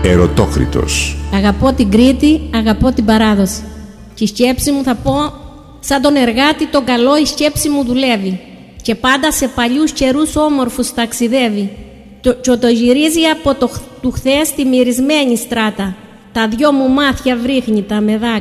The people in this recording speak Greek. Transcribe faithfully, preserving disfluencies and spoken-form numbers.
Ερωτόκριτος. Αγαπώ την Κρήτη, αγαπώ την παράδοση. Και η σκέψη μου θα πω, σαν τον εργάτη τον καλό η σκέψη μου δουλεύει. Και πάντα σε παλιούς καιρούς όμορφους ταξιδεύει. Και το γυρίζει από το του χθες τη μυρισμένη στράτα. Τα δυο μου μάτια βρίχνει τα με δάκρυ.